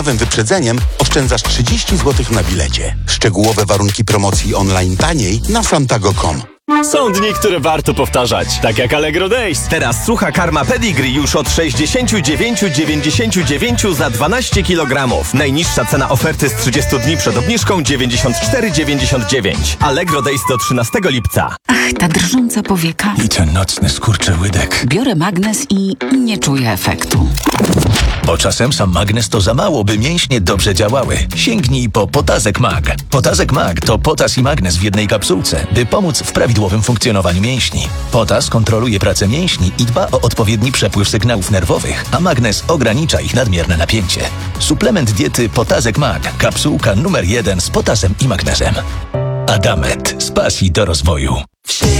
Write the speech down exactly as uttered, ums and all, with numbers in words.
wyprzedzeniem oszczędzasz trzydzieści złotych na bilecie. Szczegółowe warunki promocji online taniej na santago kropka com. Są dni, które warto powtarzać, tak jak Allegro Days. Teraz sucha karma Pedigree już od sześćdziesiąt dziewięć dziewięćdziesiąt dziewięć za dwanaście kilogramów. Najniższa cena oferty z trzydziestu dni przed obniżką dziewięćdziesiąt cztery dziewięćdziesiąt dziewięć. Allegro Days do trzynastego lipca. Ach, ta drżąca powieka. I ten nocny skurczy łydek. Biorę magnes i nie czuję efektu. Bo czasem sam magnes to za mało, by mięśnie dobrze działały. Sięgnij po Potazek Mag. Potazek Mag to potas i magnes w jednej kapsułce, by pomóc w prawidłowym funkcjonowaniu mięśni. Potas kontroluje pracę mięśni i dba o odpowiedni przepływ sygnałów nerwowych, a magnes ogranicza ich nadmierne napięcie. Suplement diety Potazek Mag. Kapsułka numer jeden z potasem i magnesem. Adamet. Z pasji do rozwoju.